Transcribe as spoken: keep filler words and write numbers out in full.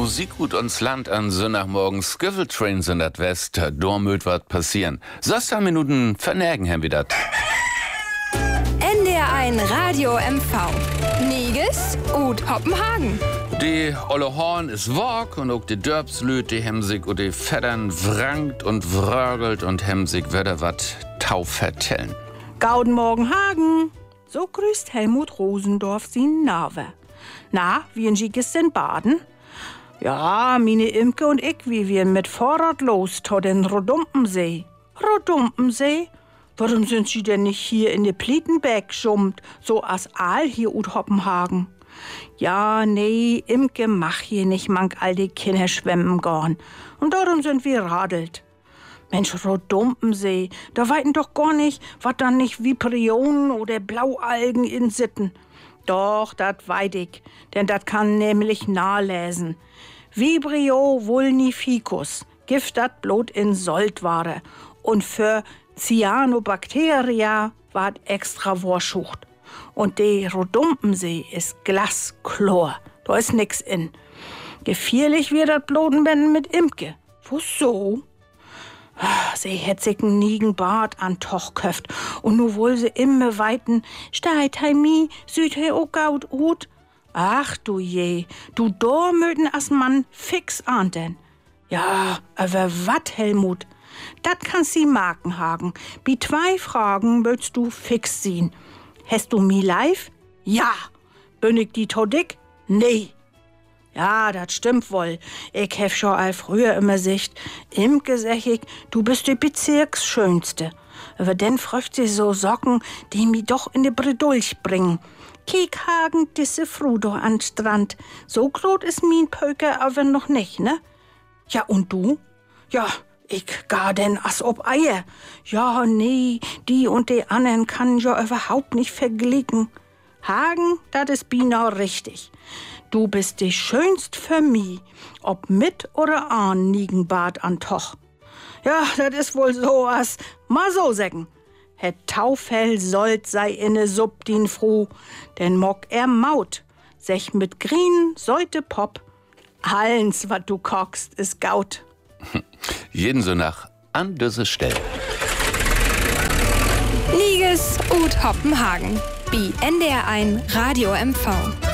Musik gut uns Land an Sonntagmorgen Skiffle-Train sind dat West, da möt wat passieren. sechzehn Minuten vernägen haben wir dat. N D R eins Radio M V. Niges und Hoppenhagen. Die olle Horn ist wog und auch die Dörbslüt, die hem sich und die Feddern wrangt und wrögelt und hem sich wieder wat tau vertellen. Gauden Morgen Hagen. So grüßt Helmut Rosendorf sin Nave. Na, wie in gestern baden? Ja, meine Imke und ich, wie wir mit Vorrat los to den Rodumpensee. Rodumpensee? Warum sind sie denn nicht hier in de Plietenbeck schummt, so as Aal hier ut Hoppenhagen? Ja, nee, Imke mach hier nicht mank all die Kinder schwemmen gorn. Und darum sind wir radelt. Mensch, Rodumpensee, da weiten doch gar nicht, wat dann nicht Vibrionen oder Blaualgen in Sitten. Doch, dat weit ich, denn dat kann nämlich nahläsen. Vibrio vulnificus, Gift dat Blut in Soldware. Und für Cyanobacteria ward extra Worschucht. Und de Rodumpensee ist Glaschlor, da ist nix in. Gefährlich wird dat Blodenbänden mit Imke. Wo so? Sie hätt sich n nigen Bart an Toch köft und nu wohl sie immer weiten steit heimi, süd he o gaut ut. Ach du je, du do möten as Mann fix ahnden. Ja, aber wat, Helmut? Dat kannst sie Marken hagen. Bi zwei Fragen möchtst du fix sehen. Hast du mi live? Ja. Bin ich die to dick? Nee. Ja, dat stimmt wohl. Ich hef schon all früher immer sicht. Imke sag ich, du bist die Bezirksschönste. Aber denn fröcht sie so Socken, die mi doch in de Bredulch bringen. Kiekhagen disse Frudo an Strand. So grot is min Pöker aber noch nicht, ne? Ja, und du? Ja, ich gar denn as ob Eier. Ja, nee, die und die anderen kann ja überhaupt nicht verglichen. Hagen, dat is bina richtig. Du bist die schönst für mi, ob mit oder an Niegenbart an Toch. Ja, dat is wohl so as, mal so sägen. Het Taufell sollt sei inne Subdin froh, denn mock er maut, sech mit Grien sollte Pop. Allens, wat du kockst, is gaut. Jeden so nach an diese Stelle. Niges und Hoppenhagen. Bi N D R eins Radio M V.